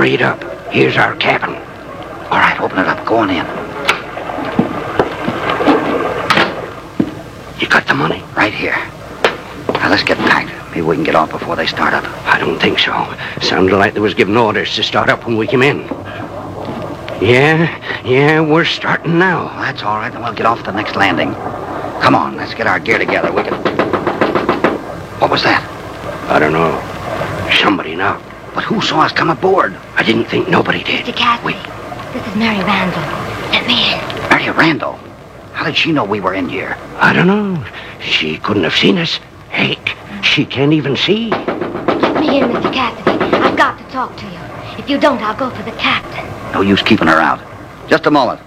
Hurry it up. Here's our cabin. All right, open it up. Go on in. You got the money? Right here. Now, let's get packed. Maybe we can get off before they start up. I don't think so. Sounded like they was giving orders to start up when we came in. Yeah, we're starting now. Well, that's all right. Then we'll get off at the next landing. Come on, let's get our gear together. We can... What was that? I don't know. Somebody knocked. But who saw us come aboard? I didn't think nobody did. Mr. Cassidy, this is Mary Randall. Let me in. Mary Randall? How did she know we were in here? I don't know. She couldn't have seen us. Heck, she can't even see. Let me in, Mr. Cassidy. I've got to talk to you. If you don't, I'll go for the captain. No use keeping her out. Just a moment.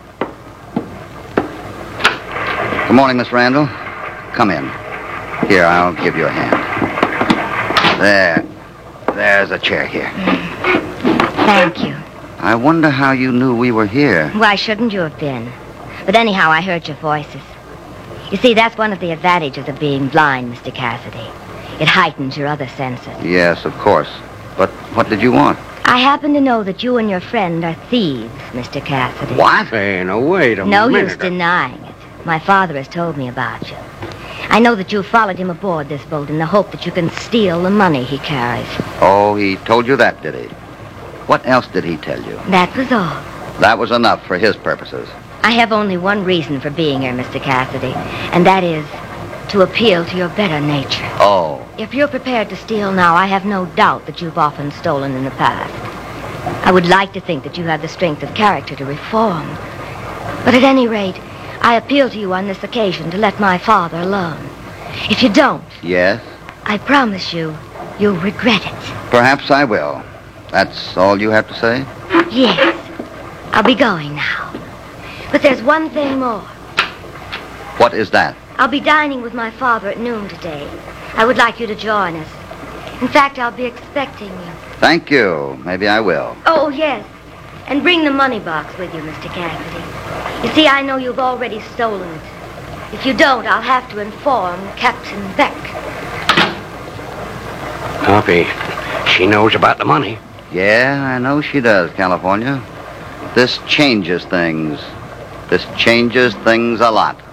Good morning, Miss Randall. Come in. Here, I'll give you a hand. There. There's a chair here. Thank you. I wonder how you knew we were here. Why shouldn't you have been? But anyhow, I heard your voices. You see, that's one of the advantages of being blind, Mr. Cassidy. It heightens your other senses. Yes, of course. But what did you want? I happen to know that you and your friend are thieves, Mr. Cassidy. What? Hey, now, wait a No minute. use denying it. My father has told me about you. I know that you followed him aboard this boat in the hope that you can steal the money he carries. Oh, he told you that, did he? What else did he tell you? That was all. That was enough for his purposes. I have only one reason for being here, Mr. Cassidy, and that is to appeal to your better nature. Oh. If you're prepared to steal now, I have no doubt that you've often stolen in the past. I would like to think that you have the strength of character to reform. But at any rate, I appeal to you on this occasion to let my father alone. If you don't... Yes? I promise you, you'll regret it. Perhaps I will. That's all you have to say? Yes. I'll be going now. But there's one thing more. What is that? I'll be dining with my father at noon today. I would like you to join us. In fact, I'll be expecting you. Thank you. Maybe I will. Oh, yes. And bring the money box with you, Mr. Cassidy. You see, I know you've already stolen it. If you don't, I'll have to inform Captain Beck. Hoppy, she knows about the money. Yeah, I know she does, California. This changes things. This changes things a lot.